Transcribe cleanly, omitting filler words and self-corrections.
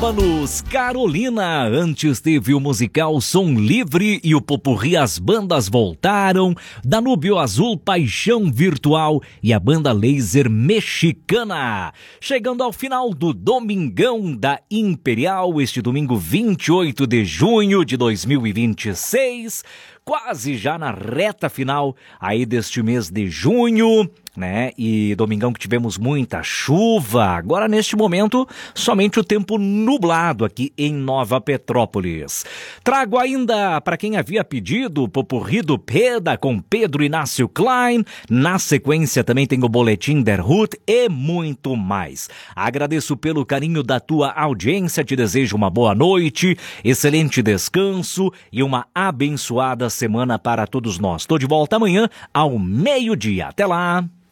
Sábanos, Carolina. Antes teve o musical Som Livre e o popurrí As Bandas Voltaram, Danúbio Azul, Paixão Virtual e a banda Laser Mexicana. Chegando ao final do Domingão da Imperial, este domingo 28 de junho de 2026, quase já na reta final aí deste mês de junho, né? E domingão que tivemos muita chuva. Agora, neste momento, somente o tempo nublado aqui em Nova Petrópolis. Trago ainda, para quem havia pedido, o popurrí do Peda com Pedro Inácio Klein. Na sequência também tem o Boletim der Ruth e muito mais. Agradeço pelo carinho da tua audiência, te desejo uma boa noite, excelente descanso e uma abençoada semana para todos nós. Estou de volta amanhã ao meio-dia. Até lá!